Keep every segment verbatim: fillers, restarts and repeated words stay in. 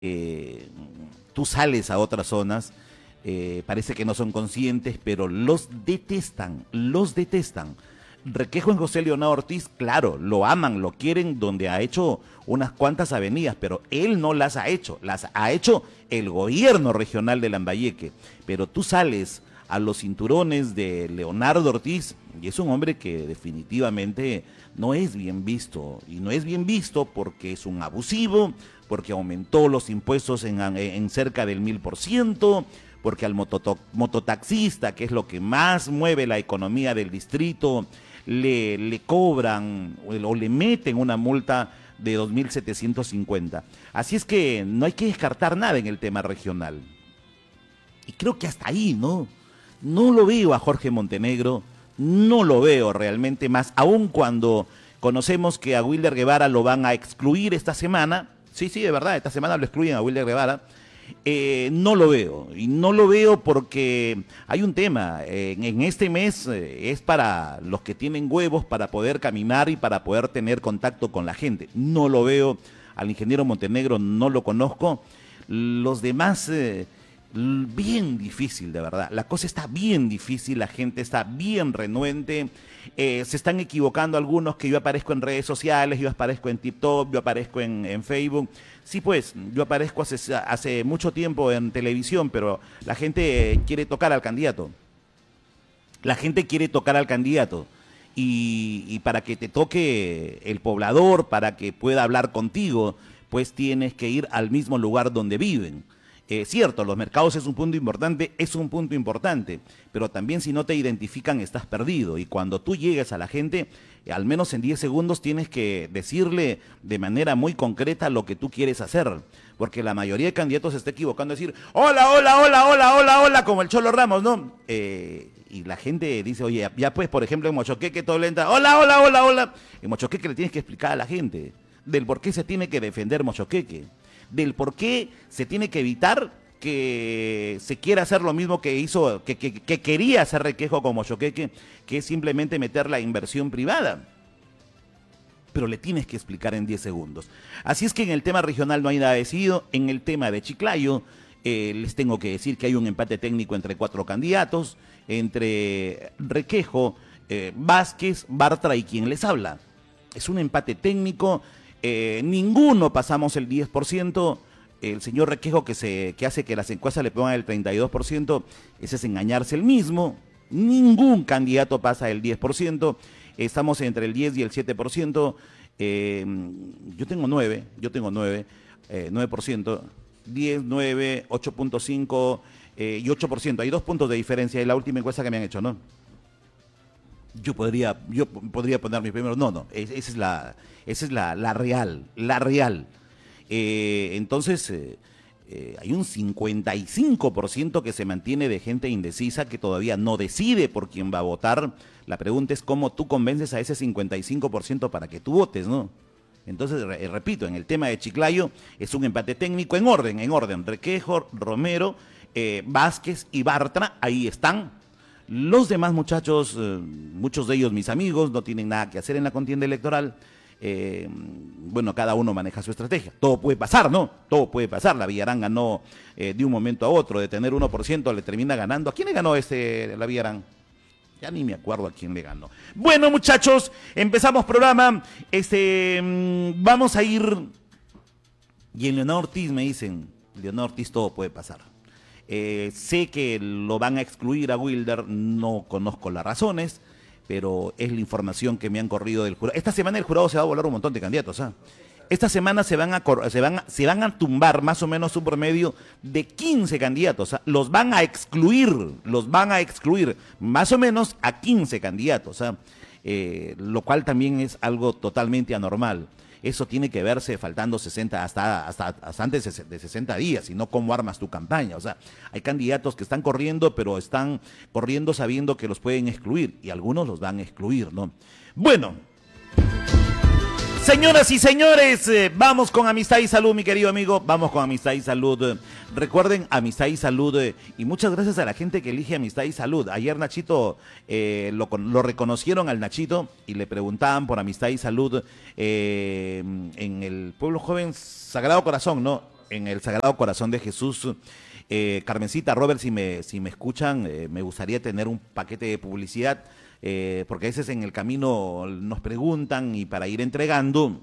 eh, tú sales a otras zonas, eh, parece que no son conscientes, pero los detestan, los detestan. Requejo en José Leonardo Ortiz, claro, lo aman, lo quieren, donde ha hecho unas cuantas avenidas, pero él no las ha hecho, las ha hecho el gobierno regional de Lambayeque. Pero tú sales a los cinturones de Leonardo Ortiz y es un hombre que definitivamente no es bien visto, y no es bien visto porque es un abusivo, porque aumentó los impuestos en, en cerca del mil por ciento, porque al mototo, mototaxista, que es lo que más mueve la economía del distrito, le, le cobran o, o le meten una multa de dos mil setecientos cincuenta. Así es que no hay que descartar nada en el tema regional. Y creo que hasta ahí, ¿no? No lo veo a Jorge Montenegro, no lo veo realmente, más aún cuando conocemos que a Wilder Guevara lo van a excluir esta semana. Sí, sí, de verdad, esta semana lo excluyen a Wilder Guevara. Eh, no lo veo, y no lo veo porque hay un tema, eh, en, en este mes eh, es para los que tienen huevos para poder caminar y para poder tener contacto con la gente. No lo veo, al ingeniero Montenegro no lo conozco, los demás... Eh, bien difícil, de verdad. La cosa está bien difícil, la gente está bien renuente, eh, se están equivocando algunos que yo aparezco en redes sociales, yo aparezco en TikTok, yo aparezco en, en Facebook. Sí, pues, yo aparezco hace, hace mucho tiempo en televisión, pero la gente quiere tocar al candidato. La gente quiere tocar al candidato. Y, y para que te toque el poblador, para que pueda hablar contigo, pues tienes que ir al mismo lugar donde viven. Es eh, cierto, los mercados es un punto importante, es un punto importante, pero también si no te identifican estás perdido, y cuando tú llegues a la gente, eh, al menos en diez segundos tienes que decirle de manera muy concreta lo que tú quieres hacer, porque la mayoría de candidatos se está equivocando a decir, hola, hola, hola, hola, hola, hola, como el Cholo Ramos, ¿no? Eh, y la gente dice, oye, ya pues, por ejemplo, en Mochoqueque todo le entra, hola, hola, hola, hola. En Mochoqueque le tienes que explicar a la gente del por qué se tiene que defender Mochoqueque, del por qué se tiene que evitar que se quiera hacer lo mismo que hizo, que, que, que quería hacer Requejo con Mochoqueque, que es simplemente meter la inversión privada. Pero le tienes que explicar en diez segundos. Así es que en el tema regional no hay nada decidido. En el tema de Chiclayo, eh, les tengo que decir que hay un empate técnico entre cuatro candidatos, entre Requejo, eh, Vázquez, Bartra y quien les habla. Es un empate técnico, eh, ninguno pasamos el diez por ciento. El señor Requejo que, se, que hace que las encuestas le pongan el treinta y dos por ciento, ese es engañarse el mismo. Ningún candidato pasa el diez por ciento, estamos entre el diez y el siete por ciento. Eh, yo tengo nueve, yo tengo nueve, eh, nueve por ciento, diez, nueve, ocho punto cinco eh, y ocho por ciento. Hay dos puntos de diferencia en la última encuesta que me han hecho, ¿no? Yo podría, yo podría poner mis primeros, no, no, esa es la, esa es la, la real, la real. Eh, entonces, eh, eh, hay un cincuenta y cinco por ciento que se mantiene de gente indecisa que todavía no decide por quién va a votar. La pregunta es cómo tú convences a ese cincuenta y cinco por ciento para que tú votes, ¿no? Entonces, re, repito, en el tema de Chiclayo es un empate técnico en orden, en orden. Requejo, Romero, eh, Vázquez y Bartra, ahí están. Los demás muchachos, eh, muchos de ellos mis amigos, no tienen nada que hacer en la contienda electoral. Eh, bueno, cada uno maneja su estrategia. Todo puede pasar, ¿no? Todo puede pasar. La Villarán ganó eh, de un momento a otro, de tener uno por ciento le termina ganando. ¿A quién le ganó este la Villarán? Ya ni me acuerdo a quién le ganó. Bueno, muchachos, empezamos programa. Este, mmm, vamos a ir. Y en Leonardo Ortiz me dicen, Leonardo Ortiz todo puede pasar. Eh, sé que lo van a excluir a Wilder, no conozco las razones, pero es la información que me han corrido del jurado. Esta semana el jurado se va a volar un montón de candidatos. ¿eh? Esta semana se van, a, se, van a, se van a tumbar más o menos un promedio de quince candidatos. ¿eh? Los van a excluir, los van a excluir más o menos a quince candidatos. ¿eh? Eh, lo cual también es algo totalmente anormal. Eso tiene que verse faltando sesenta, hasta, hasta, hasta antes de sesenta días, y no cómo armas tu campaña. O sea, hay candidatos que están corriendo, pero están corriendo sabiendo que los pueden excluir, y algunos los van a excluir, ¿no? Bueno, señoras y señores, eh, vamos con Amistad y Salud, mi querido amigo, vamos con Amistad y Salud. Recuerden, Amistad y Salud, eh, y muchas gracias a la gente que elige Amistad y Salud. Ayer Nachito, eh, lo, lo reconocieron al Nachito y le preguntaban por Amistad y Salud eh, en el Pueblo Joven Sagrado Corazón, ¿no? en el Sagrado Corazón de Jesús. Eh, Carmencita, Robert, si me, si me escuchan, eh, me gustaría tener un paquete de publicidad, eh, porque a veces en el camino nos preguntan y para ir entregando.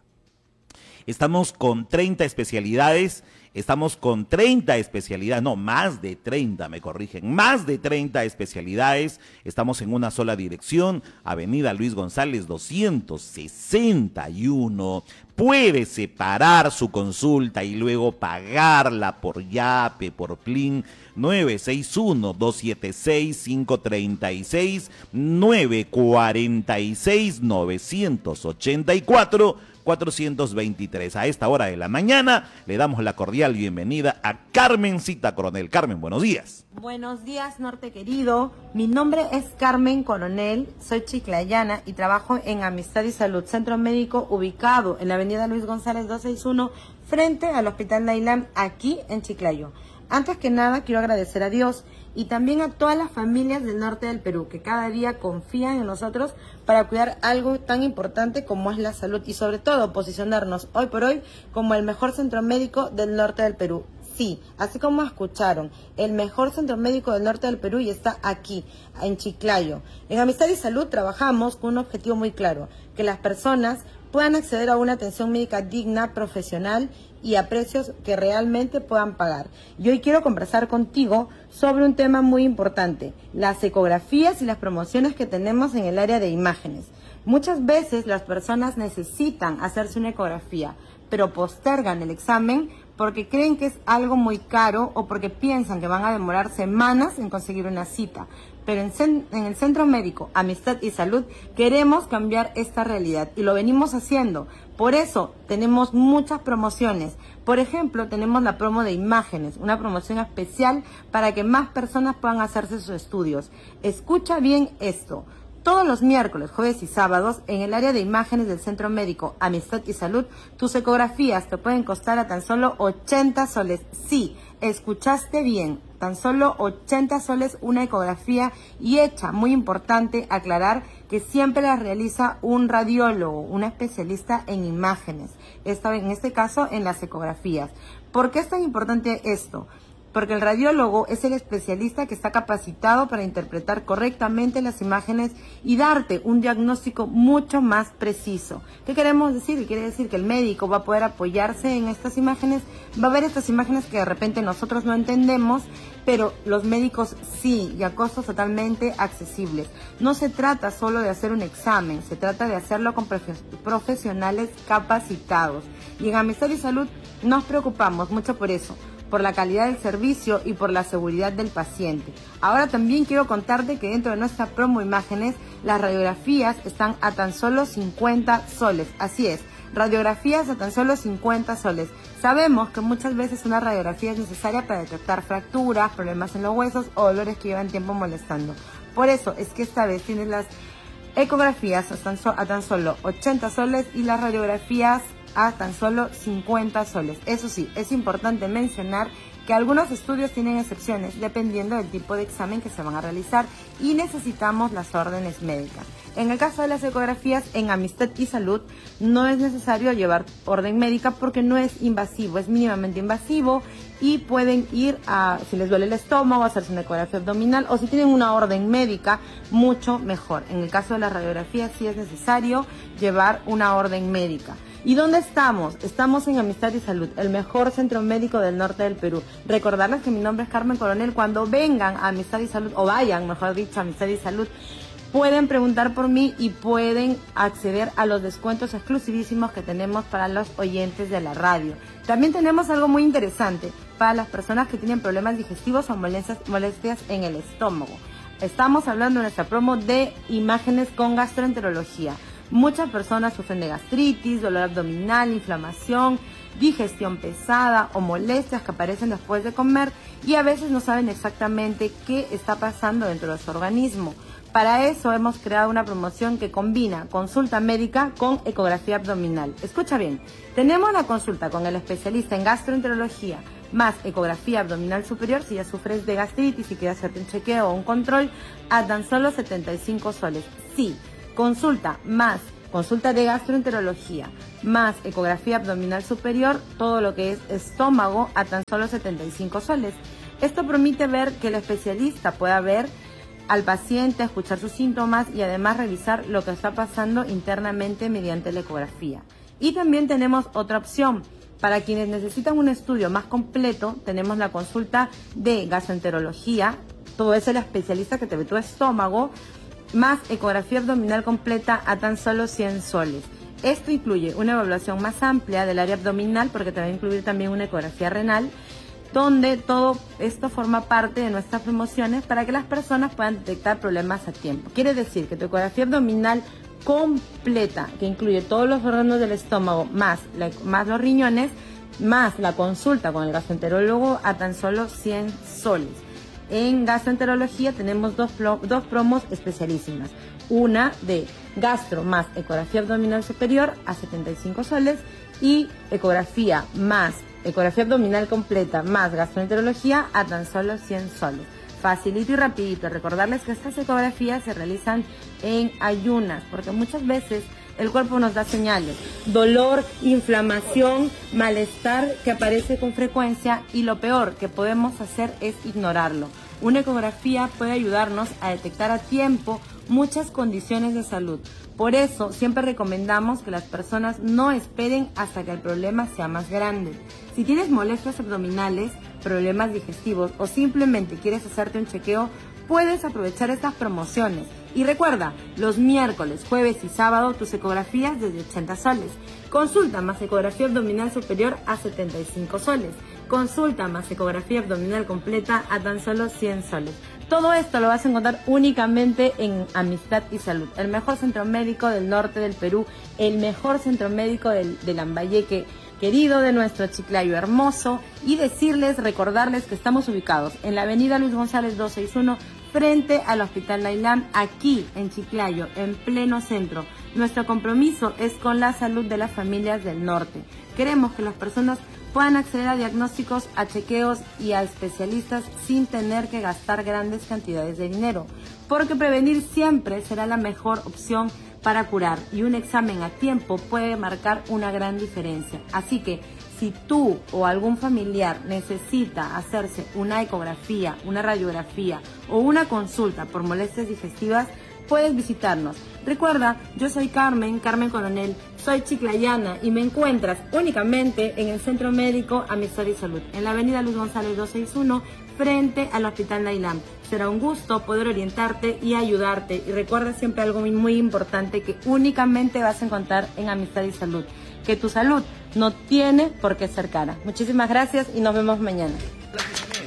Estamos con treinta especialidades, estamos con treinta especialidades, no, más de treinta, me corrigen, más de treinta especialidades. Estamos en una sola dirección, Avenida Luis González doscientos sesenta y uno. Puede separar su consulta y luego pagarla por Yape, por Plin. Nueve seis uno, dos siete seis, cinco tres seis, nueve cuatro seis, nueve ocho cuatro, cuatrocientos veintitrés. A esta hora de la mañana le damos la cordial bienvenida a Carmencita Coronel. Carmen, buenos días. Buenos días, norte querido. Mi nombre es Carmen Coronel, soy chiclayana y trabajo en Amistad y Salud, centro médico ubicado en la avenida Luis González doscientos sesenta y uno, frente al Hospital Nailam, aquí en Chiclayo. Antes que nada, quiero agradecer a Dios y también a todas las familias del norte del Perú que cada día confían en nosotros para cuidar algo tan importante como es la salud y sobre todo posicionarnos hoy por hoy como el mejor centro médico del norte del Perú. Sí, así como escucharon, el mejor centro médico del norte del Perú y está aquí, en Chiclayo. En Amistad y Salud trabajamos con un objetivo muy claro, que las personas puedan acceder a una atención médica digna, profesional y a precios que realmente puedan pagar. Y hoy quiero conversar contigo sobre un tema muy importante, las ecografías y las promociones que tenemos en el área de imágenes. Muchas veces las personas necesitan hacerse una ecografía, pero postergan el examen porque creen que es algo muy caro o porque piensan que van a demorar semanas en conseguir una cita. Pero en, en el Centro Médico Amistad y Salud queremos cambiar esta realidad y lo venimos haciendo. Por eso tenemos muchas promociones. Por ejemplo, tenemos la promo de imágenes, una promoción especial para que más personas puedan hacerse sus estudios. Escucha bien esto. Todos los miércoles, jueves y sábados, en el área de imágenes del Centro Médico Amistad y Salud, tus ecografías te pueden costar a tan solo ochenta soles. Sí, escuchaste bien, tan solo ochenta soles una ecografía y hecha, muy importante aclarar que siempre la realiza un radiólogo, un especialista en imágenes, esta, en este caso en las ecografías. ¿Por qué es tan importante esto? Porque el radiólogo es el especialista que está capacitado para interpretar correctamente las imágenes y darte un diagnóstico mucho más preciso. ¿Qué queremos decir? Quiere decir que el médico va a poder apoyarse en estas imágenes, va a ver estas imágenes que de repente nosotros no entendemos, pero los médicos sí, y a costos totalmente accesibles. No se trata solo de hacer un examen, se trata de hacerlo con profesionales capacitados. Y en Amistad y Salud nos preocupamos mucho por eso, por la calidad del servicio y por la seguridad del paciente. Ahora también quiero contarte que dentro de nuestra promo imágenes, las radiografías están a tan solo cincuenta soles. Así es, radiografías a tan solo cincuenta soles. Sabemos que muchas veces una radiografía es necesaria para detectar fracturas, problemas en los huesos o dolores que llevan tiempo molestando. Por eso es que esta vez tienes las ecografías a tan, so- a tan solo ochenta soles y las radiografías a tan solo cincuenta soles. Eso sí, es importante mencionar que algunos estudios tienen excepciones dependiendo del tipo de examen que se van a realizar y necesitamos las órdenes médicas. En el caso de las ecografías, en Amistad y Salud no es necesario llevar orden médica porque no es invasivo, es mínimamente invasivo y pueden ir a, si les duele el estómago, hacerse una ecografía abdominal o si tienen una orden médica, mucho mejor. En el caso de las radiografías sí es necesario llevar una orden médica. ¿Y dónde estamos? Estamos en Amistad y Salud, el mejor centro médico del norte del Perú. Recordarles que mi nombre es Carmen Coronel. Cuando vengan a Amistad y Salud, o vayan, mejor dicho, a Amistad y Salud, pueden preguntar por mí y pueden acceder a los descuentos exclusivísimos que tenemos para los oyentes de la radio. También tenemos algo muy interesante para las personas que tienen problemas digestivos o molestias, molestias en el estómago. Estamos hablando en nuestra promo de imágenes con gastroenterología. Muchas personas sufren de gastritis, dolor abdominal, inflamación, digestión pesada o molestias que aparecen después de comer y a veces no saben exactamente qué está pasando dentro de su organismo. Para eso hemos creado una promoción que combina consulta médica con ecografía abdominal. Escucha bien, tenemos la consulta con el especialista en gastroenterología más ecografía abdominal superior si ya sufres de gastritis y quieres hacerte un chequeo o un control a tan solo setenta y cinco soles. Sí, consulta más consulta de gastroenterología, más ecografía abdominal superior, todo lo que es estómago, a tan solo setenta y cinco soles. Esto permite ver que el especialista pueda ver al paciente, escuchar sus síntomas y además revisar lo que está pasando internamente mediante la ecografía. Y también tenemos otra opción. Para quienes necesitan un estudio más completo, tenemos la consulta de gastroenterología, todo es el especialista que te ve tu estómago, más ecografía abdominal completa a tan solo cien soles. Esto incluye una evaluación más amplia del área abdominal, porque te va a incluir también una ecografía renal, donde todo esto forma parte de nuestras promociones para que las personas puedan detectar problemas a tiempo. Quiere decir que tu ecografía abdominal completa, que incluye todos los órganos del estómago, más, la, más los riñones, más la consulta con el gastroenterólogo a tan solo cien soles. En gastroenterología tenemos dos, dos promos especialísimas. Una de gastro más ecografía abdominal superior a setenta y cinco soles y ecografía más ecografía abdominal completa más gastroenterología a tan solo cien soles. Facilito y rapidito. Recordarles que estas ecografías se realizan en ayunas, porque muchas veces el cuerpo nos da señales, dolor, inflamación, malestar que aparece con frecuencia, y lo peor que podemos hacer es ignorarlo. Una ecografía puede ayudarnos a detectar a tiempo muchas condiciones de salud. Por eso siempre recomendamos que las personas no esperen hasta que el problema sea más grande. Si tienes molestias abdominales, problemas digestivos o simplemente quieres hacerte un chequeo, puedes aprovechar estas promociones. Y recuerda, los miércoles, jueves y sábado tus ecografías desde ochenta soles. Consulta más ecografía abdominal superior a setenta y cinco soles. Consulta más ecografía abdominal completa a tan solo cien soles. Todo esto lo vas a encontrar únicamente en Amistad y Salud, el mejor centro médico del norte del Perú, el mejor centro médico del, del Lambayeque querido, de nuestro Chiclayo hermoso, y decirles, recordarles que estamos ubicados en la avenida Luis González doscientos sesenta y uno, frente al Hospital Nailam, aquí en Chiclayo, en pleno centro. Nuestro compromiso es con la salud de las familias del norte. Queremos que las personas puedan acceder a diagnósticos, a chequeos y a especialistas sin tener que gastar grandes cantidades de dinero, porque prevenir siempre será la mejor opción para curar, y un examen a tiempo puede marcar una gran diferencia. Así que si tú o algún familiar necesita hacerse una ecografía, una radiografía o una consulta por molestias digestivas, puedes visitarnos. Recuerda, yo soy Carmen, Carmen Coronel, soy chiclayana y me encuentras únicamente en el Centro Médico Amistad y Salud, en la avenida Luis González doscientos sesenta y uno, frente al Hospital Nailam. Será un gusto poder orientarte y ayudarte. Y recuerda siempre algo muy, muy importante que únicamente vas a encontrar en Amistad y Salud, que tu salud no tiene por qué ser cara. Muchísimas gracias y nos vemos mañana.